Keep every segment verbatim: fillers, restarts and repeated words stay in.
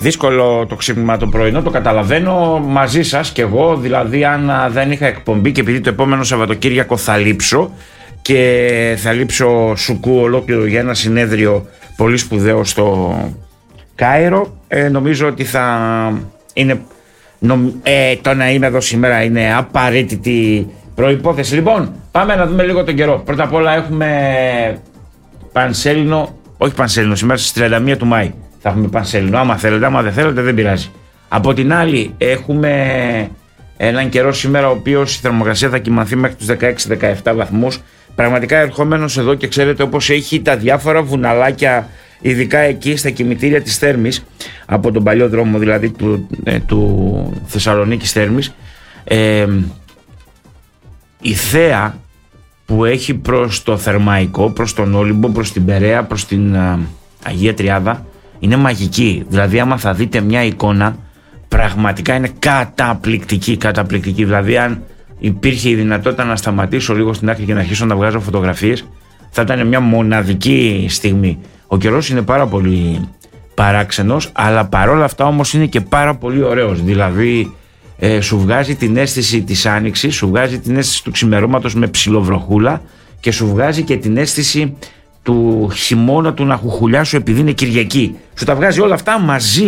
δύσκολο το ξύπνημα το πρωινό, το καταλαβαίνω μαζί σας και εγώ. Δηλαδή, αν δεν είχα εκπομπή και επειδή το επόμενο Σαββατοκύριακο θα λείψω και θα λείψω σουκού ολόκληρο για ένα συνέδριο πολύ σπουδαίο στο Κάιρο, ε, νομίζω ότι θα είναι νομ, ε, το να είμαι εδώ σήμερα είναι απαραίτητη προϋπόθεση. Λοιπόν, πάμε να δούμε λίγο τον καιρό. Πρώτα απ' όλα έχουμε πανσέλινο, όχι πανσέλινο, σήμερα στις τριάντα μία του Μάη θα έχουμε πανσέλινο. Άμα θέλετε, άμα δεν θέλετε, δεν πειράζει. Από την άλλη, έχουμε έναν καιρό σήμερα, ο οποίος η θερμοκρασία θα κοιμανθεί μέχρι τους δεκαέξι με δεκαεπτά βαθμούς. Πραγματικά ερχόμενος εδώ και ξέρετε, όπως έχει τα διάφορα βουναλάκια, ειδικά εκεί στα κημητήρια της Θέρμης, από τον παλιό δρόμο δηλαδή του, ε, του Θεσσαλονίκης Θέρμης, ε, η θέα που έχει προς το Θερμαϊκό, προς τον Όλυμπο, προς την Περαία, προς την α, Αγία Τριάδα είναι μαγική. Δηλαδή άμα θα δείτε μια εικόνα, πραγματικά είναι καταπληκτική, καταπληκτική. Δηλαδή αν υπήρχε η δυνατότητα να σταματήσω λίγο στην άκρη και να αρχίσω να βγάζω φωτογραφίες, θα ήταν μια μοναδική στιγμή. Ο καιρός είναι πάρα πολύ παράξενος, αλλά παρόλα αυτά όμως είναι και πάρα πολύ ωραίος. Δηλαδή ε, σου βγάζει την αίσθηση της άνοιξης, σου βγάζει την αίσθηση του ξημερώματος με ψιλοβροχούλα και σου βγάζει και την αίσθηση του χειμώνα, του να χουχουλιάσου επειδή είναι Κυριακή. Σου τα βγάζει όλα αυτά μαζί.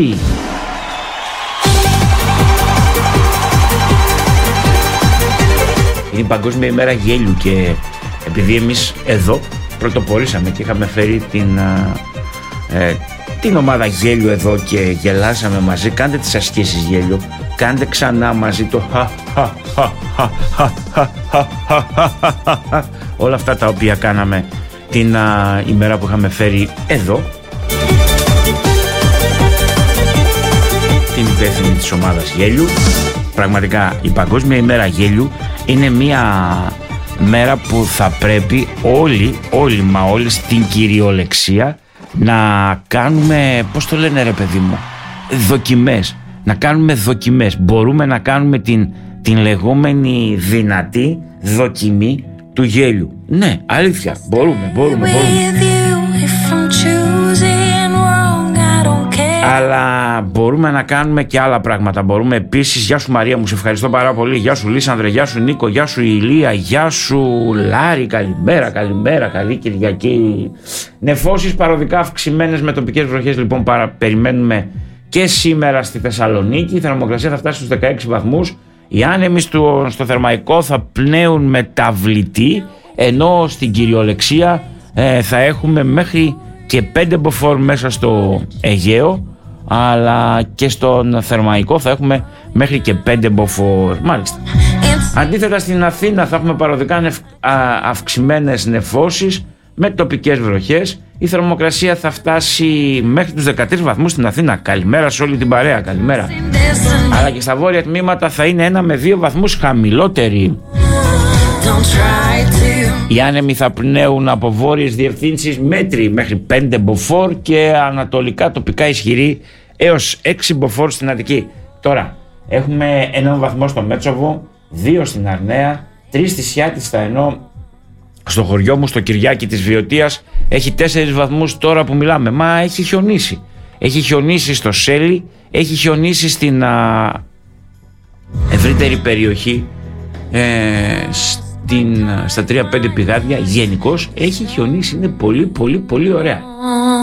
Είναι η Παγκόσμια ημέρα γέλιου και επειδή εμείς εδώ πρωτοπορήσαμε και είχαμε φέρει την, ε, την ομάδα γέλιου εδώ και γελάσαμε μαζί, κάντε τις ασκήσεις γέλιο, κάντε ξανά μαζί το χα, χα, χα, χα, χα, χα, χα, χα, όλα αυτά τα οποία κάναμε την α, ημέρα που είχαμε φέρει εδώ την υπεύθυνη της ομάδας γέλιου. Πραγματικά η Παγκόσμια ημέρα γέλιου είναι μια μέρα που θα πρέπει όλοι, όλοι μα όλοι στην κυριολεξία να κάνουμε, πώς το λένε ρε παιδί μου, δοκιμές, να κάνουμε δοκιμές. Μπορούμε να κάνουμε την, την λεγόμενη δυνατή δοκιμή του γέλιου. Ναι, αλήθεια, μπορούμε, μπορούμε, μπορούμε. Αλλά μπορούμε να κάνουμε και άλλα πράγματα. Μπορούμε επίσης, γεια σου Μαρία μου, σε ευχαριστώ πάρα πολύ. Γεια σου Λίσανδρε, γεια σου Νίκο, γεια σου Ηλία, γεια σου Λάρη, καλημέρα, καλημέρα, καλή Κυριακή. Νεφώσεις παροδικά αυξημένες με τοπικές βροχές λοιπόν παρα, περιμένουμε και σήμερα στη Θεσσαλονίκη. Η θερμοκρασία θα φτάσει στους δεκαέξι βαθμούς. Οι άνεμοι στο, στο Θερμαϊκό θα πνέουν μεταβλητή, ενώ στην κυριολεξία ε, θα έχουμε μέχρι και πέντε μποφόρ μέσα στο Αιγαίο, αλλά και στον Θερμαϊκό θα έχουμε μέχρι και πέντε μποφόρ. Μάλιστα. Αντίθετα στην Αθήνα θα έχουμε παροδικά νευ... α, αυξημένες νεφώσεις με τοπικές βροχές. Η θερμοκρασία θα φτάσει μέχρι τους δεκατρείς βαθμούς στην Αθήνα. Καλημέρα σε όλη την παρέα, καλημέρα. Αλλά και στα βόρεια τμήματα θα είναι ένα με δύο βαθμούς χαμηλότερη. Οι άνεμοι θα πνέουν από βόρειες διευθύνσεις μέτρη μέχρι πέντε μποφόρ και ανατολικά τοπικά ισχυρή έως έξι μποφόρ στην Αττική. Τώρα έχουμε έναν βαθμό στο Μέτσοβο, δύο στην Αρναία, τρεις στη Σιάτιστα, ενώ στο χωριό μου στο Κυριάκι της Βιωτίας έχει τέσσερις βαθμούς τώρα που μιλάμε. Μα έχει χιονίσει. Έχει χιονίσει στο Σέλι, έχει χιονίσει στην α, ευρύτερη περιοχή, ε, στην, στα τρία πέντε πηγάδια. Γενικώς έχει χιονίσει, είναι πολύ πολύ πολύ ωραία.